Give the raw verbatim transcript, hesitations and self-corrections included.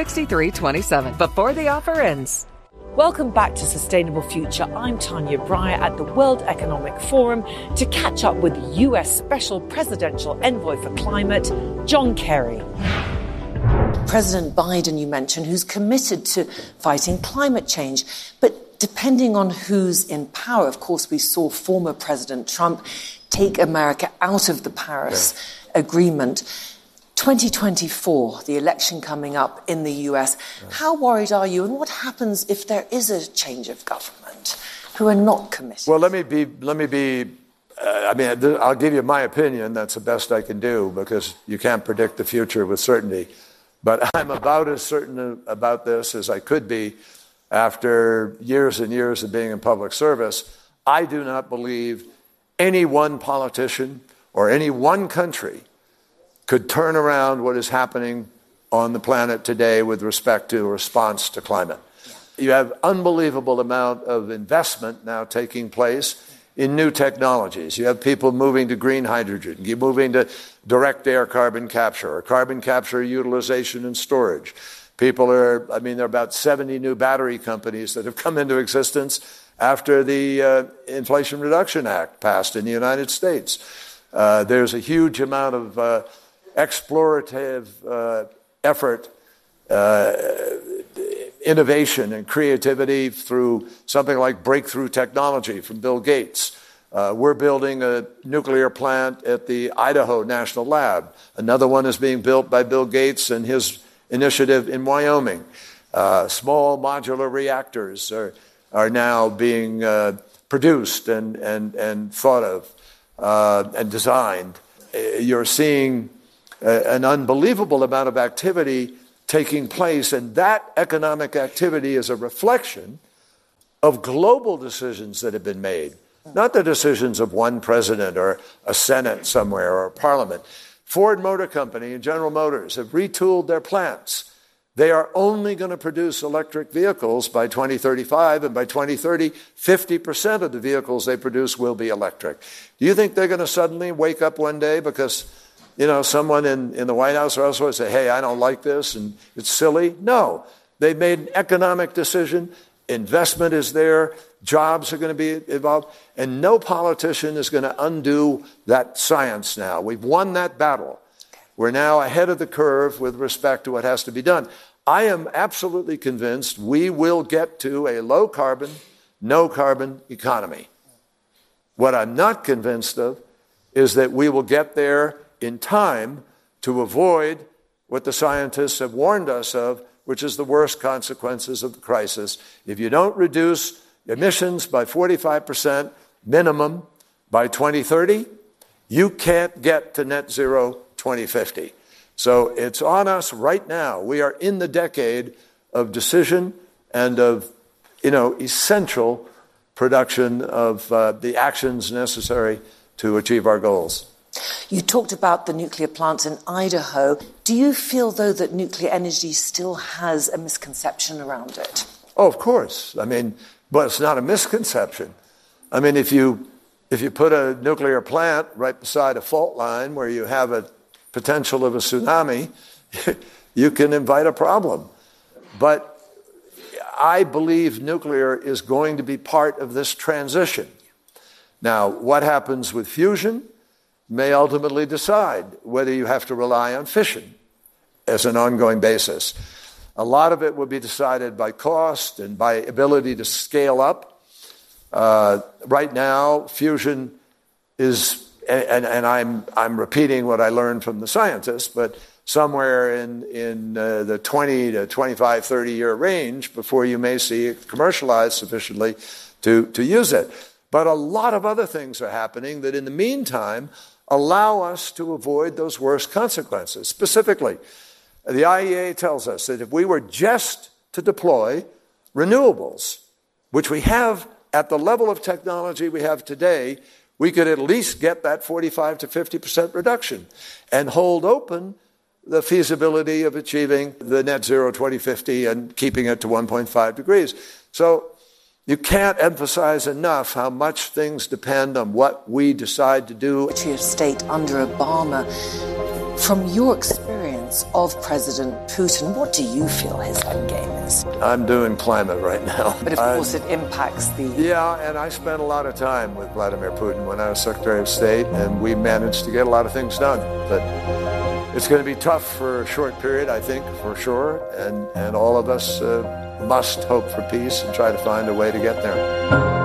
sixty-three twenty-seven before the offer ends. Welcome back to Sustainable Future. I'm Tanya Breyer at the World Economic Forum to catch up with U S Special Presidential Envoy for Climate, John Kerry. President Biden, you mentioned, who's committed to fighting climate change. But depending on who's in power, of course, we saw former President Trump take America out of the Paris yeah. Agreement. twenty twenty-four, the election coming up in the U S. Right. How worried are you, and what happens if there is a change of government who are not committed? Well, let me be. Let me be. Uh, I mean, I'll give you my opinion. That's the best I can do because you can't predict the future with certainty. But I'm about as certain about this as I could be after years and years of being in public service. I do not believe any one politician or any one country could turn around what is happening on the planet today with respect to a response to climate. You have unbelievable amount of investment now taking place in new technologies. You have people moving to green hydrogen. You're moving to direct air carbon capture or carbon capture utilization and storage. People are, I mean, there are about seventy new battery companies that have come into existence after the uh, Inflation Reduction Act passed in the United States. Uh, there's a huge amount of uh, explorative uh, effort, uh, innovation and creativity through something like breakthrough technology from Bill Gates. Uh, we're building a nuclear plant at the Idaho National Lab. Another one is being built by Bill Gates and his initiative in Wyoming. Uh, small modular reactors are, are now being uh, produced and, and, and thought of uh, and designed. You're seeing an unbelievable amount of activity taking place, and that economic activity is a reflection of global decisions that have been made, not the decisions of one president or a Senate somewhere or a parliament. Ford Motor Company and General Motors have retooled their plants. They are only going to produce electric vehicles by twenty thirty-five, and by twenty thirty, fifty percent of the vehicles they produce will be electric. Do you think they're going to suddenly wake up one day because you know, someone in, in the White House or elsewhere say, hey, I don't like this and it's silly? No. They made an economic decision. Investment is there. Jobs are going to be involved. And no politician is going to undo that science now. We've won that battle. We're now ahead of the curve with respect to what has to be done. I am absolutely convinced we will get to a low-carbon, no-carbon economy. What I'm not convinced of is that we will get there in time to avoid what the scientists have warned us of, which is the worst consequences of the crisis. If you don't reduce emissions by forty-five percent minimum by twenty thirty, you can't get to net zero twenty fifty. So it's on us right now. We are in the decade of decision and of, you know, essential production of uh, the actions necessary to achieve our goals. You talked about the nuclear plants in Idaho. Do you feel, though, that nuclear energy still has a misconception around it? Oh, of course. I mean, but it's not a misconception. I mean, if you if you put a nuclear plant right beside a fault line where you have a potential of a tsunami, you can invite a problem. But I believe nuclear is going to be part of this transition. Now, what happens with fusion may ultimately decide whether you have to rely on fission as an ongoing basis. A lot of it will be decided by cost and by ability to scale up. Uh, right now, fusion is, and, and I'm I'm repeating what I learned from the scientists, but somewhere in, in uh, the twenty to twenty-five, thirty year range before you may see it commercialized sufficiently to, to use it. But a lot of other things are happening that in the meantime allow us to avoid those worst consequences. Specifically, the I E A tells us that if we were just to deploy renewables, which we have at the level of technology we have today, we could at least get that forty-five to fifty percent reduction and hold open the feasibility of achieving the net zero twenty fifty and keeping it to one point five degrees. So you can't emphasize enough how much things depend on what we decide to do. Secretary of State under Obama, from your experience, influence of President Putin. What do you feel his endgame is? I'm doing climate right now. But of course it impacts the... Yeah, and I spent a lot of time with Vladimir Putin when I was Secretary of State, and we managed to get a lot of things done. But it's going to be tough for a short period, I think, for sure, and, and all of us uh, must hope for peace and try to find a way to get there.